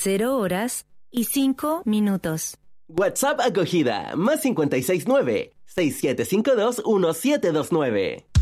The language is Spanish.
0 horas y 5 minutos. WhatsApp acogida, +569 6752 1729.